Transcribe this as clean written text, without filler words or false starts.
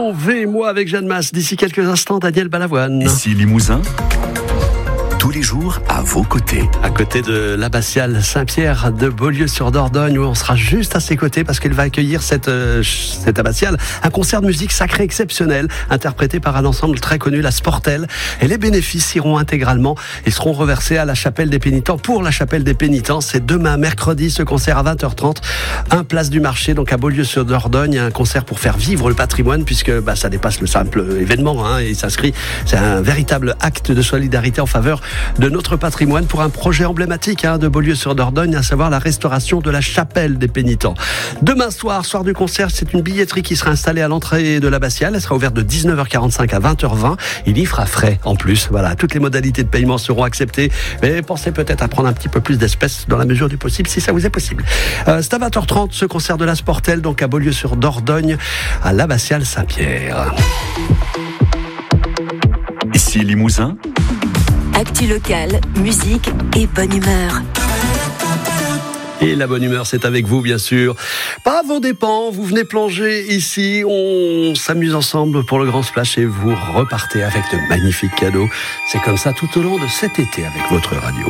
l'émission V&moi avec Jeanne Masse. D'ici quelques instants, Daniel Balavoine. Ici Limousin, tous les jours à vos côtés. À côté de l'abbatiale Saint-Pierre de Beaulieu-sur-Dordogne, où on sera juste à ses côtés parce qu'elle va accueillir cette abbatiale un concert de musique sacrée exceptionnel, interprété par un ensemble très connu, la Sportelle. Et les bénéfices iront intégralement et seront reversés à la Chapelle des Pénitents. Pour la Chapelle des Pénitents, c'est demain, mercredi, ce concert à 20h30, place du Marché, donc à Beaulieu-sur-Dordogne. Un concert pour faire vivre le patrimoine, puisque ça dépasse le simple événement, et s'inscrit. C'est un véritable acte de solidarité en faveur de notre patrimoine pour un projet emblématique de Beaulieu-sur-Dordogne, à savoir la restauration de la Chapelle des Pénitents. Demain soir du concert, c'est une billetterie qui sera installée à l'entrée de l'abbatiale. Elle sera ouverte de 19h45 à 20h20. Il y fera frais en plus. Voilà, toutes les modalités de paiement seront acceptées. Mais pensez peut-être à prendre un petit peu plus d'espèces dans la mesure du possible, si ça vous est possible. C'est à 20h30 ce concert de la Sportelle, donc à Beaulieu-sur-Dordogne, à l'abbatiale Saint-Pierre. Ici Limousin. Actu locale, musique et bonne humeur. Et la bonne humeur, c'est avec vous, bien sûr. Pas à vos dépens, vous venez plonger ici, on s'amuse ensemble pour le grand splash et vous repartez avec de magnifiques cadeaux. C'est comme ça tout au long de cet été avec votre radio.